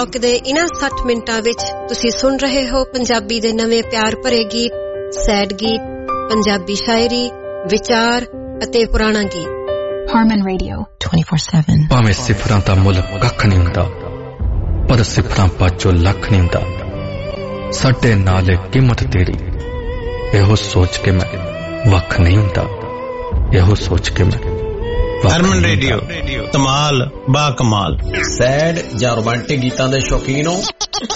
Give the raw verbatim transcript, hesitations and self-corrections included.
Block दे इन्हां साठ मिनटां विच तुसी सुन रहे हो पंजाबी दे नवे प्यार भरे गीत, सैड गीत, पंजाबी शायरी, विचार अते पुराना गीत। Harman Radio twenty-four seven। भावें सिफरां दा मुल कख नहीं हुंदा, पर सिफरां पाचो लख नहीं हुंदा। साडे नाल कीमत तेरी, एहो सोच के मैं वख नहीं हुंदा, एहो सोच के मैं हरमन रेडियो कमाल बा कमाल। सैड या रोमांटिक गीतां दे शौकीन हो